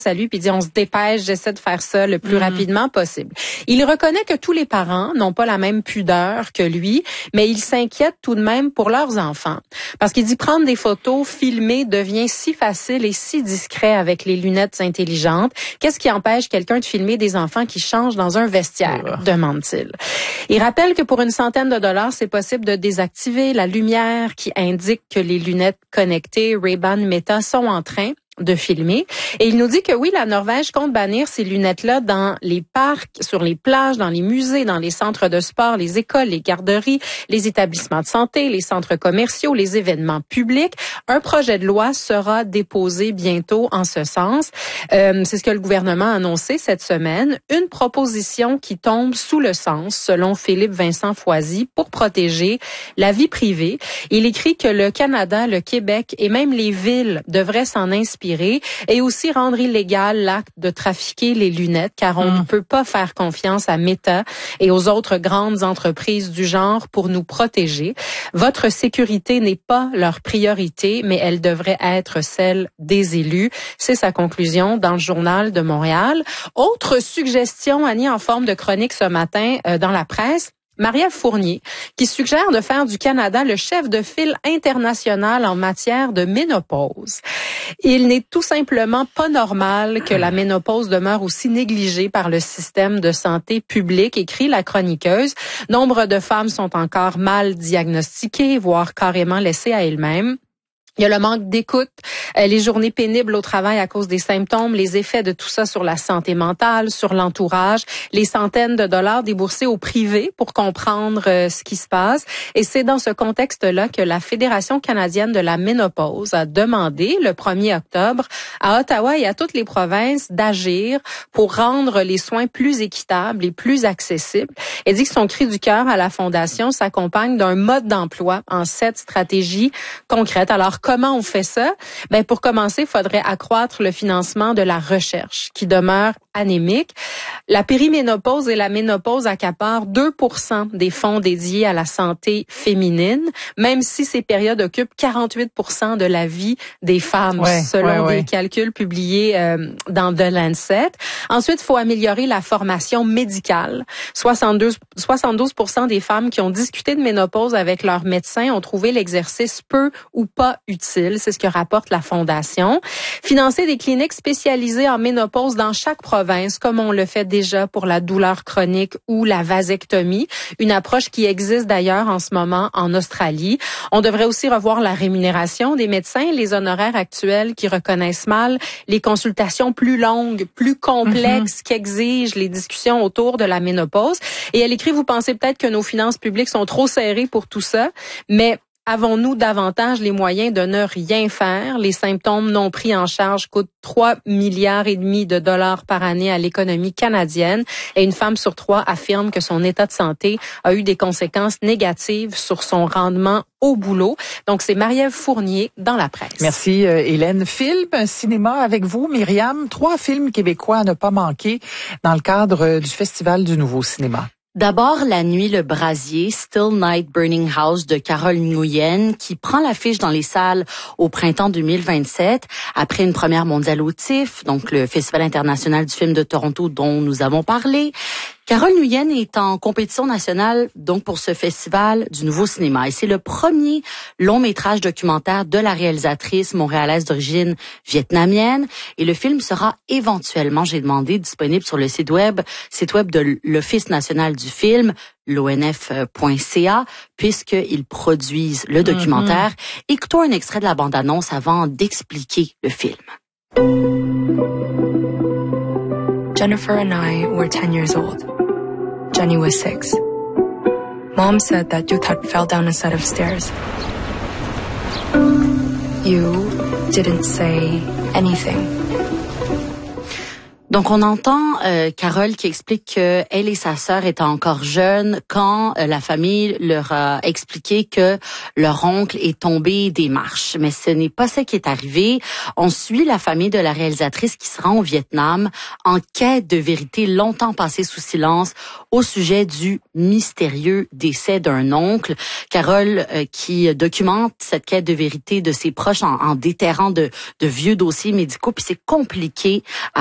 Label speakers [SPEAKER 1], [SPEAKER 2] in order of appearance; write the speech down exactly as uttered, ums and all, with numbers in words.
[SPEAKER 1] à lui puis il dit on se dépêche, j'essaie de faire ça le plus mmh. rapidement possible. Il reconnaît que tous les parents n'ont pas la même pudeur que lui, mais il s'inquiète tout de même pour leurs enfants parce qu'il dit prendre des photos, filmer devient si facile et si discret avec les lunettes intelligentes. Qu'est-ce qui empêche quelqu'un de filmer des enfants qui changent dans un vestiaire, oh. demande-t-il. Il rappelle que pour une centaine de dollars, c'est possible de désactiver la lumière qui indique que les lunettes connectées Ray-Ban Meta sont en train de filmer. Et il nous dit que oui, la Norvège compte bannir ces lunettes-là dans les parcs, sur les plages, dans les musées, dans les centres de sport, les écoles, les garderies, les établissements de santé, les centres commerciaux, les événements publics. Un projet de loi sera déposé bientôt en ce sens. Euh, c'est ce que le gouvernement a annoncé cette semaine. Une proposition qui tombe sous le sens, selon Philippe Vincent Foisy, pour protéger la vie privée. Il écrit que le Canada, le Québec et même les villes devraient s'en inspirer et aussi rendre illégal l'acte de trafiquer les lunettes, car on mmh. ne peut pas faire confiance à Meta et aux autres grandes entreprises du genre pour nous protéger. Votre sécurité n'est pas leur priorité, mais elle devrait être celle des élus. C'est sa conclusion dans le Journal de Montréal. Autre suggestion, Annie, en forme de chronique ce matin euh, dans la presse. Marie-Ève Fournier, qui suggère de faire du Canada le chef de file international en matière de ménopause. Il n'est tout simplement pas normal que la ménopause demeure aussi négligée par le système de santé public, écrit la chroniqueuse. Nombre de femmes sont encore mal diagnostiquées, voire carrément laissées à elles-mêmes. Il y a le manque d'écoute, les journées pénibles au travail à cause des symptômes, les effets de tout ça sur la santé mentale, sur l'entourage, les centaines de dollars déboursés au privé pour comprendre euh, ce qui se passe. Et c'est dans ce contexte-là que la Fédération canadienne de la ménopause a demandé le premier octobre à Ottawa et à toutes les provinces d'agir pour rendre les soins plus équitables et plus accessibles. Elle dit que son cri du cœur à la Fondation s'accompagne d'un mode d'emploi en sept stratégies concrètes. Alors, comment on fait ça? Ben, pour commencer, il faudrait accroître le financement de la recherche, qui demeure anémique. La périménopause et la ménopause accaparent deux pour cent des fonds dédiés à la santé féminine, même si ces périodes occupent quarante-huit pour cent de la vie des femmes, ouais, selon ouais, ouais. des calculs publiés euh, dans The Lancet. Ensuite, il faut améliorer la formation médicale. soixante-douze, soixante-douze pour cent des femmes qui ont discuté de ménopause avec leur médecin ont trouvé l'exercice peu ou pas utile. C'est ce que rapporte la Fondation. Financer des cliniques spécialisées en ménopause dans chaque province, comme on le fait déjà pour la douleur chronique ou la vasectomie, une approche qui existe d'ailleurs en ce moment en Australie. On devrait aussi revoir la rémunération des médecins, les honoraires actuels qui reconnaissent mal, les consultations plus longues, plus complexes mm-hmm. qu'exigent les discussions autour de la ménopause. Et elle écrit, vous pensez peut-être que nos finances publiques sont trop serrées pour tout ça, mais avons-nous davantage les moyens de ne rien faire? Les symptômes non pris en charge coûtent trois milliards et demi de dollars par année à l'économie canadienne et une femme sur trois affirme que son état de santé a eu des conséquences négatives sur son rendement au boulot. Donc, c'est Marie-Ève Fournier dans la presse.
[SPEAKER 2] Merci, euh, Hélène. Film, cinéma avec vous, Myriam. Trois films québécois à ne pas manquer dans le cadre du Festival du Nouveau Cinéma.
[SPEAKER 3] D'abord, La Nuit, le Brasier, Still Night, Burning House de Carole Nguyen, qui prend l'affiche dans les salles au printemps deux mille vingt-sept, après une première mondiale au T I F F, donc le Festival international du film de Toronto dont nous avons parlé. Carole Nguyen est en compétition nationale donc pour ce festival du Nouveau Cinéma et c'est le premier long métrage documentaire de la réalisatrice montréalaise d'origine vietnamienne et le film sera éventuellement, j'ai demandé, disponible sur le site web, site web de l'Office national du film, l'O N F point C A, puisqu'ils produisent le documentaire. Mm-hmm. Écoutons un extrait de la bande-annonce avant d'expliquer le film.
[SPEAKER 4] Jennifer and I were ten years old. Jenny was six. Mom said that Yuthat fell down a set of stairs. You didn't say anything.
[SPEAKER 3] Donc, on entend euh, Carole qui explique que elle et sa sœur étaient encore jeunes quand euh, la famille leur a expliqué que leur oncle est tombé des marches. Mais ce n'est pas ça qui est arrivé. On suit la famille de la réalisatrice qui se rend au Vietnam en quête de vérité longtemps passée sous silence au sujet du mystérieux décès d'un oncle. Carole euh, qui documente cette quête de vérité de ses proches en, en déterrant de, de vieux dossiers médicaux. Puis c'est compliqué